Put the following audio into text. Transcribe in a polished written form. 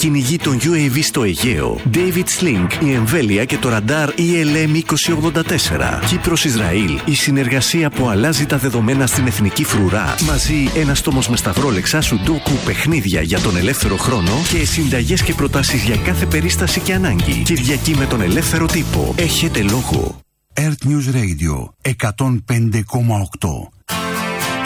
κυνηγοί των UAV στο Αιγαίο, David Sling, η εμβέλεια και το ραντάρ ELM 2084. Κύπρος-Ισραήλ, η συνεργασία που αλλάζει τα δεδομένα στην εθνική φρουρά. Μαζί ένας τόμος με σταυρόλεξα, σουντόκου, παιχνίδια για τον ελεύθερο χρόνο και συνταγές και προτάσεις για κάθε περίσταση και ανάγκη. Κυριακή με τον ελεύθερο τύπο. Έχετε λόγο. Earth News Radio 105,8.